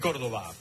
Córdoba.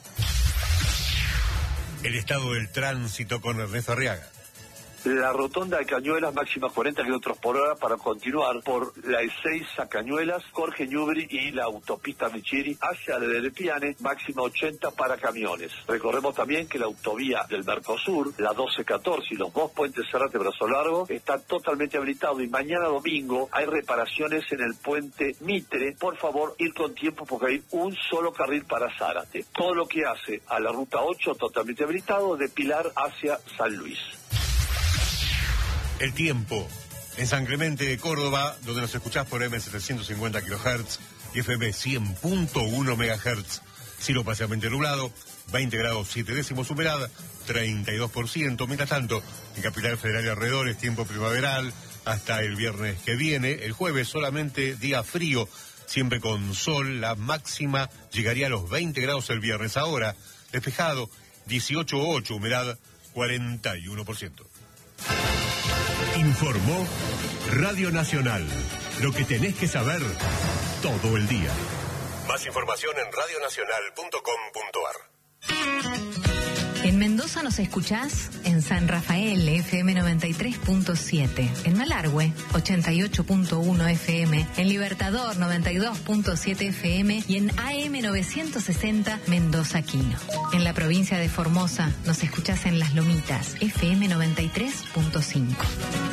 El estado del tránsito con Ernesto Arriaga. La rotonda de Cañuelas, máxima 40 kilómetros por hora para continuar por la E6 a Cañuelas, Jorge Ñubri y la autopista Michiri hacia el Piane, máxima 80 para camiones. Recordemos también que la autovía del Mercosur, la 1214 y los dos puentes Zárate Brazo Largo están totalmente habilitados y mañana domingo hay reparaciones en el puente Mitre. Por favor, ir con tiempo porque hay un solo carril para Zárate. Todo lo que hace a la ruta 8 totalmente habilitado de Pilar hacia San Luis. El tiempo. En San Clemente de Córdoba, donde nos escuchás por M750 kHz y FM 100.1 MHz. Cielo parcialmente nublado, 20 grados 7 décimos, humedad 32%. Mientras tanto, en Capital Federal y alrededores, tiempo primaveral hasta el viernes que viene. El jueves solamente día frío, siempre con sol. La máxima llegaría a los 20 grados el viernes. Ahora, despejado, 18,8, humedad 41%. Informó Radio Nacional. Lo que tenés que saber todo el día. Más información en radionacional.com.ar. En Mendoza nos escuchás en San Rafael, FM 93.7, en Malargüe, 88.1 FM, en Libertador, 92.7 FM y en AM 960 Mendoza Quino. En la provincia de Formosa nos escuchás en Las Lomitas, FM 93.5.